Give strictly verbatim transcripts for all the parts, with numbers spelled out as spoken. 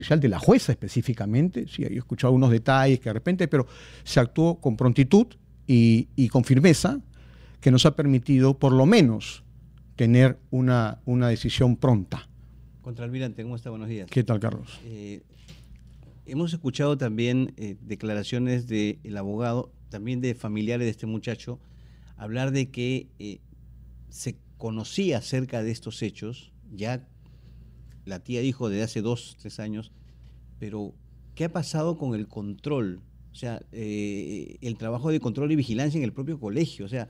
de la jueza específicamente, sí, he escuchado algunos detalles que de repente, pero se actuó con prontitud y, y con firmeza, que nos ha permitido por lo menos tener una, una decisión pronta. Contralmirante, ¿cómo está? Buenos días. ¿Qué tal, Carlos? Eh, hemos escuchado también eh, declaraciones del abogado, también de familiares de este muchacho, hablar de que eh, se conocía acerca de estos hechos, ya la tía dijo desde hace dos, tres años, pero ¿qué ha pasado con el control? O sea, eh, el trabajo de control y vigilancia en el propio colegio. O sea,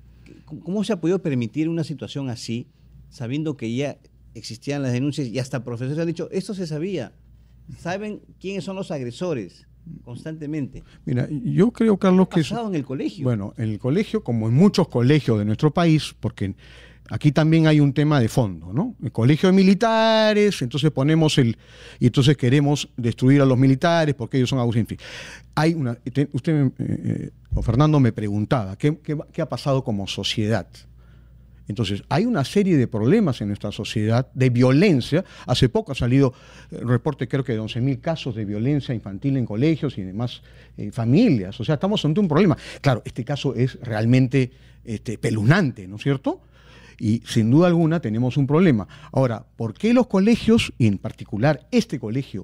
¿cómo se ha podido permitir una situación así, sabiendo que ya existían las denuncias y hasta profesores han dicho, esto se sabía, saben quiénes son los agresores constantemente? Mira, yo creo, Carlos, que... ¿Qué ha pasado en el colegio? Bueno, en el colegio, como en muchos colegios de nuestro país, porque aquí también hay un tema de fondo, ¿no? El colegio de militares, entonces ponemos el... Y entonces queremos destruir a los militares porque ellos son abusos, en fin. Hay una... Usted, eh, o Fernando, me preguntaba, ¿qué, qué, qué ha pasado como sociedad? Entonces, hay una serie de problemas en nuestra sociedad de violencia. Hace poco ha salido un reporte, creo que de once mil casos de violencia infantil en colegios y demás eh, familias. O sea, estamos ante un problema. Claro, este caso es realmente este, espeluznante, ¿no es cierto? Y sin duda alguna tenemos un problema. Ahora, ¿por qué los colegios, y en particular este colegio,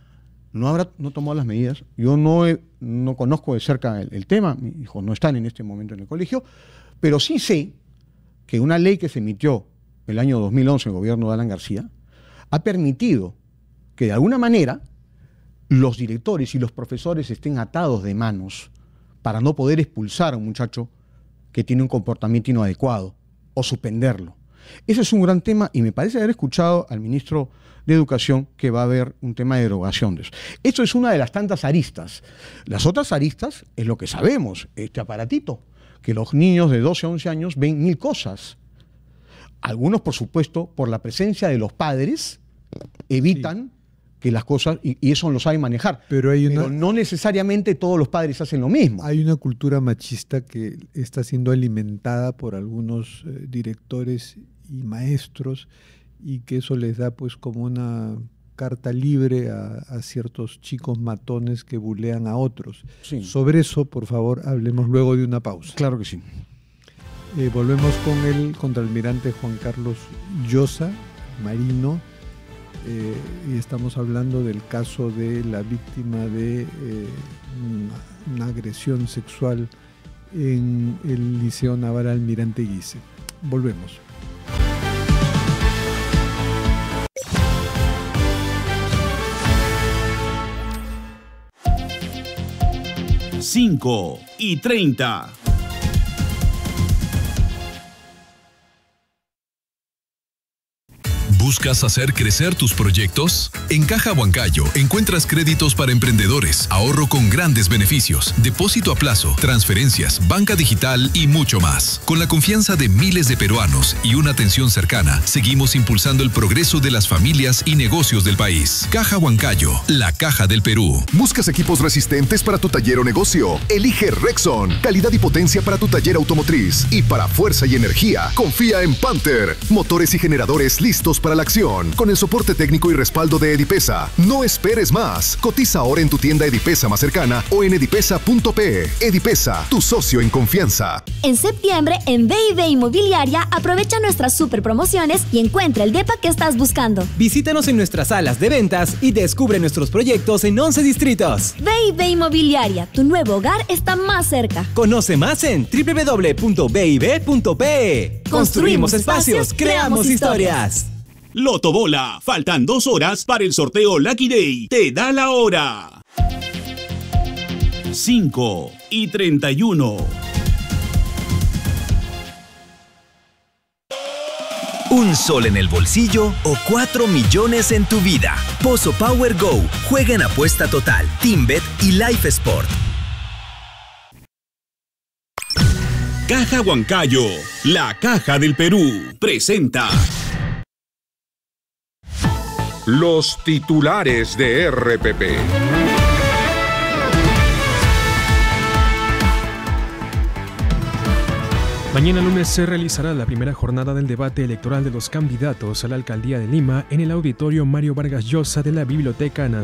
no habrá no tomado las medidas? Yo no, he, no conozco de cerca el, el tema, mis hijos no están en este momento en el colegio, pero sí sé que una ley que se emitió el año dos mil once en el gobierno de Alan García ha permitido que de alguna manera los directores y los profesores estén atados de manos para no poder expulsar a un muchacho que tiene un comportamiento inadecuado o suspenderlo. Ese es un gran tema y me parece haber escuchado al ministro de Educación que va a haber un tema de derogación de eso. Esto es una de las tantas aristas. Las otras aristas es lo que sabemos, este aparatito, que los niños de doce a once años ven mil cosas. Algunos, por supuesto, por la presencia de los padres, evitan sí. que las cosas, y, y eso lo saben manejar. Pero, hay una, Pero no necesariamente todos los padres hacen lo mismo. Hay una cultura machista que está siendo alimentada por algunos eh, directores y maestros, y que eso les da pues como una carta libre a, a ciertos chicos matones que bulean a otros. Sí. Sobre eso, por favor, hablemos luego de una pausa. Claro que sí. Eh, volvemos con el contraalmirante Juan Carlos Llosa, marino, eh, y estamos hablando del caso de la víctima de eh, una, una agresión sexual en el Liceo Naval Almirante Guise. Volvemos. cinco y treinta. ¿Buscas hacer crecer tus proyectos? En Caja Huancayo encuentras créditos para emprendedores, ahorro con grandes beneficios, depósito a plazo, transferencias, banca digital y mucho más. Con la confianza de miles de peruanos y una atención cercana, seguimos impulsando el progreso de las familias y negocios del país. Caja Huancayo, la caja del Perú. ¿Buscas equipos resistentes para tu taller o negocio? Elige Rexon. Calidad y potencia para tu taller automotriz. Y para fuerza y energía, confía en Panther. Motores y generadores listos para la acción, con el soporte técnico y respaldo de Edipesa. No esperes más. Cotiza ahora en tu tienda Edipesa más cercana o en edipesa punto pe. Edipesa, tu socio en confianza. En septiembre, en B y B Inmobiliaria, aprovecha nuestras super promociones y encuentra el depa que estás buscando. Visítanos en nuestras salas de ventas y descubre nuestros proyectos en once distritos. B y B Inmobiliaria, tu nuevo hogar está más cerca. Conoce más en doble u doble u doble u punto b y b punto pe. Construimos espacios, creamos historias. Loto Bola, faltan dos horas para el sorteo Lucky Day. Te da la hora. cinco y treinta y uno. Un sol en el bolsillo o cuatro millones en tu vida. Pozo Power Go. Juega en apuesta total, TeamBet y Life Sport. Caja Huancayo, la caja del Perú, presenta los titulares de R P P. Mañana lunes se realizará la primera jornada del debate electoral de los candidatos a la alcaldía de Lima en el auditorio Mario Vargas Llosa de la Biblioteca Nacional.